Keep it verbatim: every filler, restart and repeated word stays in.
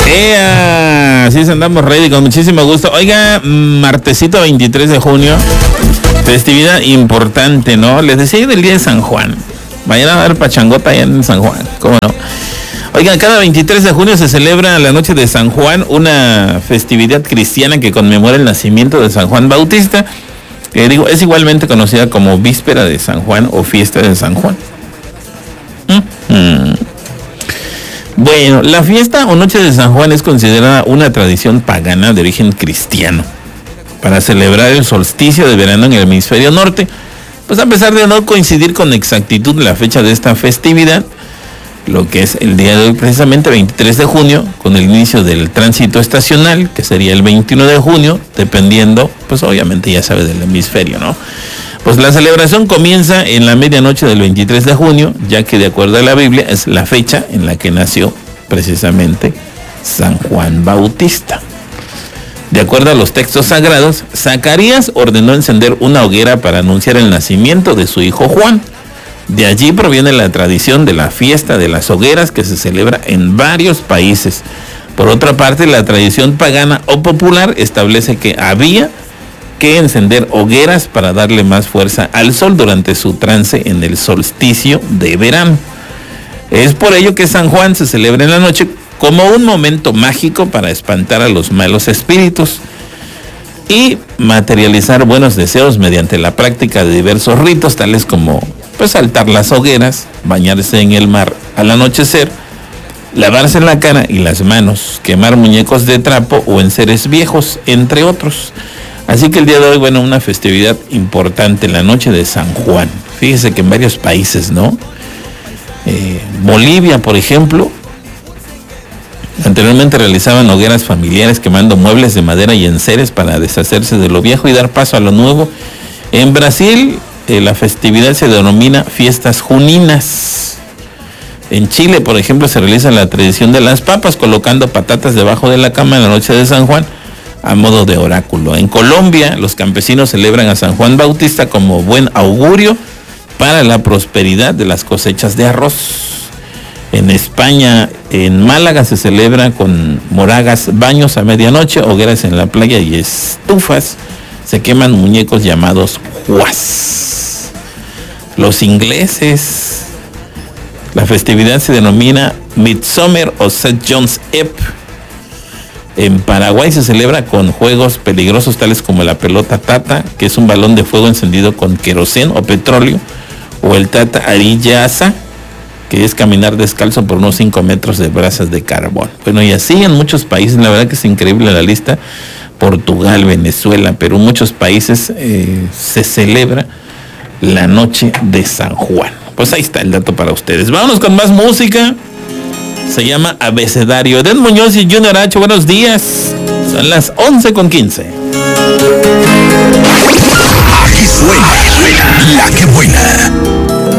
¡Ea! Así andamos ready con muchísimo gusto. Oiga, martesito veintitrés de junio, festividad importante, ¿no? Les decía del día de San Juan. Vayan a dar pachangota allá en San Juan, ¿cómo no? Oigan, cada veintitrés de junio se celebra la noche de San Juan, una festividad cristiana que conmemora el nacimiento de San Juan Bautista, que digo, es igualmente conocida como víspera de San Juan o fiesta de San Juan. Mm-hmm. Bueno, la fiesta o noche de San Juan es considerada una tradición pagana de origen cristiano para celebrar el solsticio de verano en el hemisferio norte. Pues a pesar de no coincidir con exactitud la fecha de esta festividad, lo que es el día de hoy, precisamente veintitrés de junio, con el inicio del tránsito estacional, que sería el veintiuno de junio, dependiendo, pues obviamente ya sabe, del hemisferio, ¿no? Pues la celebración comienza en la medianoche del veintitrés de junio, ya que de acuerdo a la Biblia es la fecha en la que nació precisamente San Juan Bautista. De acuerdo a los textos sagrados, Zacarías ordenó encender una hoguera para anunciar el nacimiento de su hijo Juan. De allí proviene la tradición de la fiesta de las hogueras que se celebra en varios países. Por otra parte, la tradición pagana o popular establece que había que encender hogueras para darle más fuerza al sol durante su trance en el solsticio de verano. Es por ello que San Juan se celebra en la noche como un momento mágico para espantar a los malos espíritus y materializar buenos deseos mediante la práctica de diversos ritos, tales como pues saltar las hogueras, bañarse en el mar al anochecer, lavarse la cara y las manos, quemar muñecos de trapo o enseres viejos, entre otros. Así que el día de hoy, bueno, una festividad importante, la noche de San Juan. Fíjese que en varios países, ¿no? Eh, Bolivia, por ejemplo, anteriormente realizaban hogueras familiares quemando muebles de madera y enseres para deshacerse de lo viejo y dar paso a lo nuevo. En Brasil, eh, la festividad se denomina fiestas juninas. En Chile, por ejemplo, se realiza la tradición de las papas, colocando patatas debajo de la cama en la noche de San Juan, a modo de oráculo. En Colombia, los campesinos celebran a San Juan Bautista como buen augurio para la prosperidad de las cosechas de arroz. En España, en Málaga, se celebra con moragas baños a medianoche, hogueras en la playa y estufas. Se queman muñecos llamados juas. Los ingleses, la festividad se denomina Midsummer o Saint John's Eve. En Paraguay se celebra con juegos peligrosos tales como la pelota tata, que es un balón de fuego encendido con queroseno o petróleo, o el tata arillaza, que es caminar descalzo por unos cinco metros de brasas de carbón. Bueno, y así en muchos países, la verdad que es increíble la lista. Portugal, Venezuela, Perú, muchos países eh, se celebra la noche de San Juan. Pues ahí está el dato para ustedes. Vámonos con más música. Se llama Abecedario. Edén Muñoz y Junior H, buenos días. Son las once con quince. Aquí suena, suena la que buena.